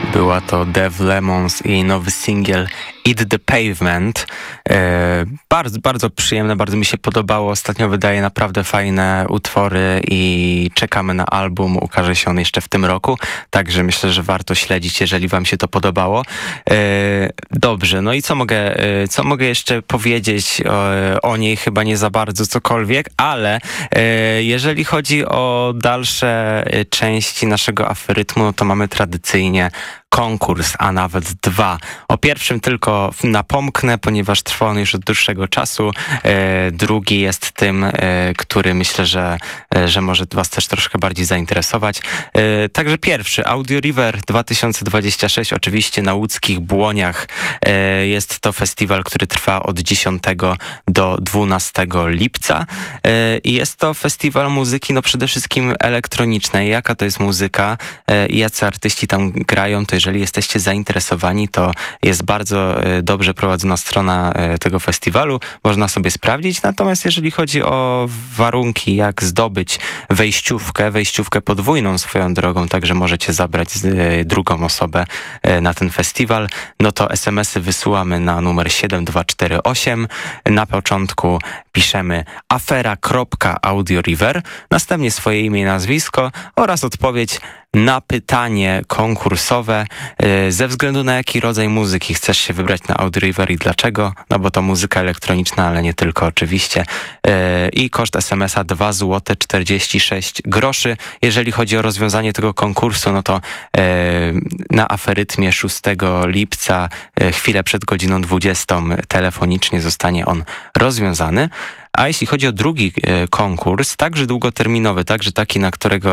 Była to Dev Lemons i nowy singiel Eat the Pavement. Bardzo, bardzo przyjemne, bardzo mi się podobało. Ostatnio wydaje naprawdę fajne utwory i czekamy na album. Ukaże się on jeszcze w tym roku, także myślę, że warto śledzić, jeżeli wam się to podobało. Dobrze, no i co mogę jeszcze powiedzieć o niej? Chyba nie za bardzo cokolwiek, ale jeżeli chodzi o dalsze części naszego aferytmu, no to mamy tradycyjnie konkurs, a nawet dwa. O pierwszym tylko napomknę, ponieważ trwa on już od dłuższego czasu. Drugi jest tym, który myślę, że może was też troszkę bardziej zainteresować. Także pierwszy, Audio River 2026, oczywiście na łódzkich Błoniach. Jest to festiwal, który trwa od 10 do 12 lipca. I jest to festiwal muzyki, no przede wszystkim elektronicznej. Jaka to jest muzyka i jacy artyści tam grają, to jeżeli jesteście zainteresowani, to jest bardzo dobrze prowadzona strona tego festiwalu. Można sobie sprawdzić. Natomiast jeżeli chodzi o warunki, jak zdobyć wejściówkę podwójną swoją drogą, także możecie zabrać drugą osobę na ten festiwal, no to SMS-y wysyłamy na numer 7248. Na początku piszemy afera.audioriver, następnie swoje imię i nazwisko oraz odpowiedź na pytanie konkursowe, ze względu na jaki rodzaj muzyki chcesz się wybrać na Audio River i dlaczego, no bo to muzyka elektroniczna, ale nie tylko oczywiście. I koszt SMS-a 2 zł 46 groszy. Jeżeli chodzi o rozwiązanie tego konkursu, no to na aferytmie 6 lipca, chwilę przed godziną 20 telefonicznie zostanie on rozwiązany. A jeśli chodzi o drugi konkurs, także długoterminowy, także taki,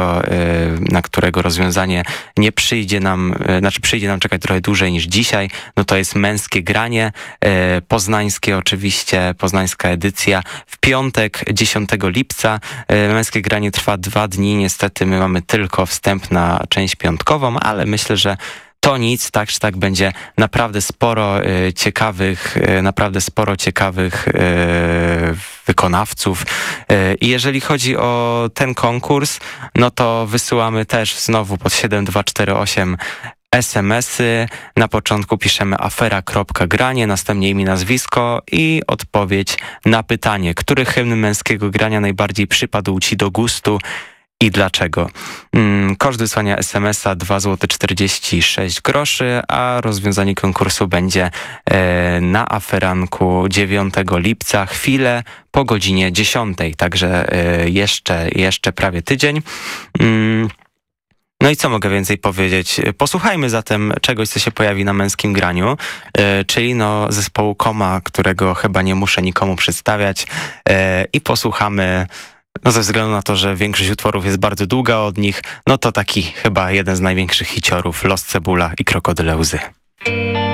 na którego rozwiązanie nie przyjdzie nam, przyjdzie nam czekać trochę dłużej niż dzisiaj, no to jest Męskie Granie, poznańskie oczywiście, poznańska edycja, w piątek 10 lipca. Męskie Granie trwa 2 dni, niestety my mamy tylko wstęp na część piątkową, ale myślę, że to nic, tak czy tak będzie naprawdę sporo ciekawych wykonawców. I jeżeli chodzi o ten konkurs, no to wysyłamy też znowu pod 7248 SMS-y. Na początku piszemy afera.granie, następnie imię, nazwisko i odpowiedź na pytanie, który hymn Męskiego Grania najbardziej przypadł ci do gustu i dlaczego. Koszt wysłania SMS-a 2 zł 46 groszy, a rozwiązanie konkursu będzie na aferanku 9 lipca, chwilę po godzinie 10, także jeszcze prawie tydzień. No i co mogę więcej powiedzieć? Posłuchajmy zatem czegoś, co się pojawi na Męskim Graniu, czyli zespołu Koma, którego chyba nie muszę nikomu przedstawiać, i posłuchamy. No ze względu na to, że większość utworów jest bardzo długa od nich, no to taki chyba jeden z największych hiciorów, Los Cebula i Krokodyle Łzy.